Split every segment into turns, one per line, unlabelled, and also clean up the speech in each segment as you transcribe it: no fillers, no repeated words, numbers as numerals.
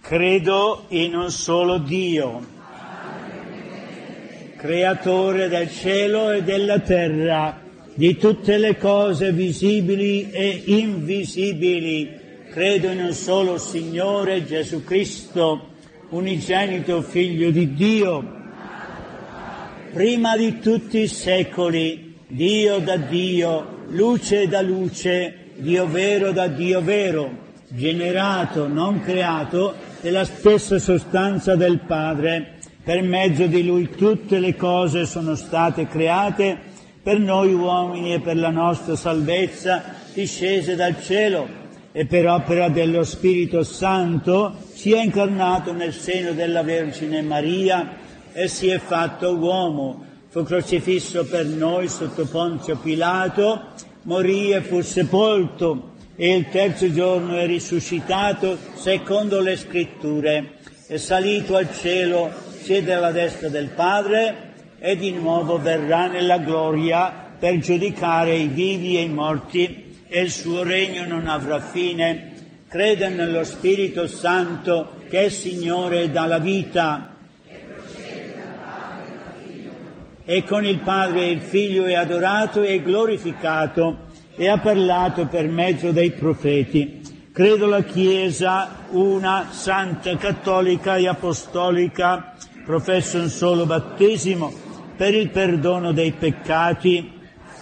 Credo in un solo Dio, creatore del cielo e della terra, di tutte le cose visibili e invisibili. Credo in un solo Signore Gesù Cristo, unigenito Figlio di Dio, prima di tutti i secoli, Dio da Dio, luce da luce, Dio vero da Dio vero, generato, non creato, della stessa sostanza del Padre. Per mezzo di Lui tutte le cose sono state create, per noi uomini e per la nostra salvezza, discese dal cielo, e per opera dello Spirito Santo si è incarnato nel seno della Vergine Maria e si è fatto uomo, fu crocifisso per noi sotto Ponzio Pilato, morì e fu sepolto, e il terzo giorno è risuscitato secondo le Scritture, è salito al cielo, siede alla destra del Padre, e di nuovo verrà nella gloria per giudicare i vivi e i morti, e il suo regno non avrà fine. Crede nello Spirito Santo, che è Signore e dà la vita, e con il Padre e il Figlio è adorato e glorificato, e ha parlato per mezzo dei profeti. Credo la Chiesa, una, santa, cattolica e apostolica, professo un solo battesimo per il perdono dei peccati.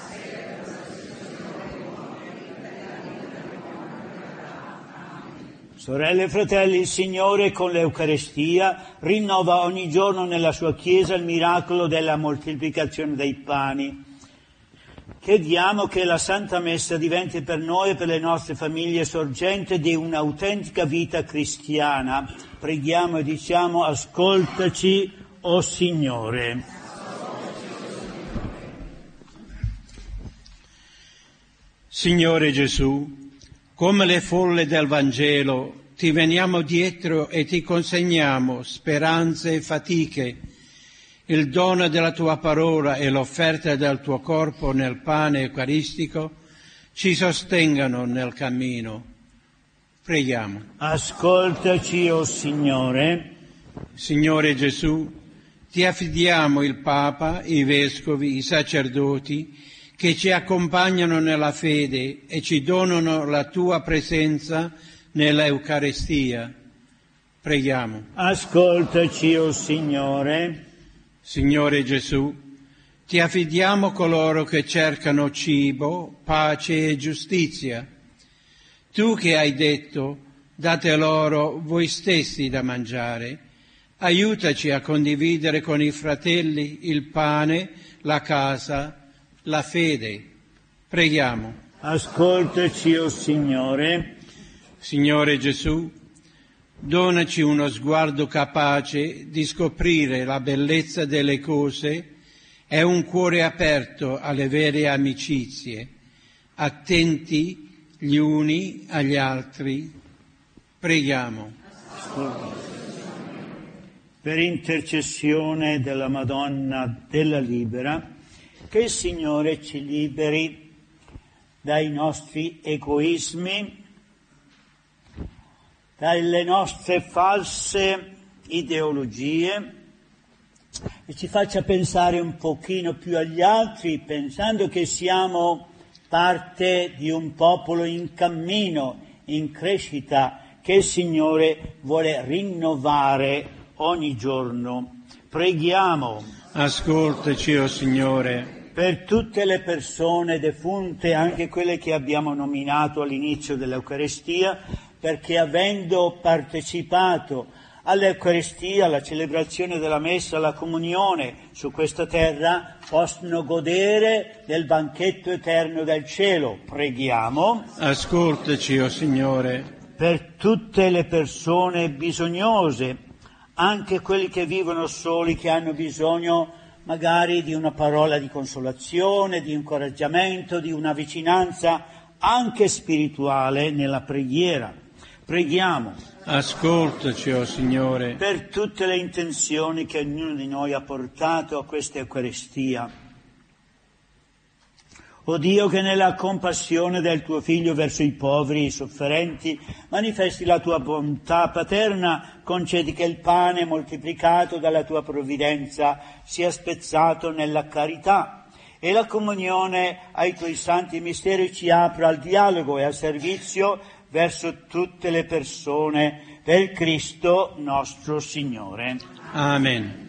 Sorelle e fratelli, il Signore con l'Eucarestia rinnova ogni giorno nella sua Chiesa il miracolo della moltiplicazione dei pani. Chiediamo che la Santa Messa diventi per noi e per le nostre famiglie sorgente di un'autentica vita cristiana. Preghiamo e diciamo: ascoltaci, o Signore.
Signore Gesù, come le folle del Vangelo, ti veniamo dietro e ti consegniamo speranze e fatiche, il dono della tua parola e l'offerta del tuo corpo nel pane eucaristico ci sostengano nel cammino. Preghiamo.
Ascoltaci, o Signore.
Signore Gesù, ti affidiamo il Papa, i Vescovi, i sacerdoti che ci accompagnano nella fede e ci donano la tua presenza nella Eucaristia. Preghiamo.
Ascoltaci, o Signore.
Signore Gesù, ti affidiamo coloro che cercano cibo, pace e giustizia. Tu che hai detto, date loro voi stessi da mangiare, aiutaci a condividere con i fratelli il pane, la casa, la fede. Preghiamo.
Ascoltaci, o Signore.
Signore Gesù, donaci uno sguardo capace di scoprire la bellezza delle cose e un cuore aperto alle vere amicizie, attenti gli uni agli altri. Preghiamo.
Per intercessione della Madonna della Libera, che il Signore ci liberi dai nostri egoismi, dalle nostre false ideologie, e ci faccia pensare un pochino più agli altri, pensando che siamo parte di un popolo in cammino, in crescita, che il Signore vuole rinnovare ogni giorno. Preghiamo.
Ascoltaci, o Signore.
Per tutte le persone defunte, anche quelle che abbiamo nominato all'inizio dell'Eucaristia, perché avendo partecipato all'Eucaristia, alla celebrazione della Messa, alla comunione su questa terra, possono godere del banchetto eterno del cielo. Preghiamo.
Ascoltaci, o Signore.
Per tutte le persone bisognose, anche quelli che vivono soli, che hanno bisogno magari di una parola di consolazione, di incoraggiamento, di una vicinanza anche spirituale nella preghiera. Preghiamo.
Ascoltaci, o Signore.
Per tutte le intenzioni che ognuno di noi ha portato a questa Eucaristia. O Dio, che nella compassione del tuo Figlio verso i poveri e i sofferenti manifesti la tua bontà paterna, concedi che il pane moltiplicato dalla tua provvidenza sia spezzato nella carità e la comunione ai tuoi santi misteri ci apra al dialogo e al servizio verso tutte le persone, per Cristo nostro Signore.
Amen.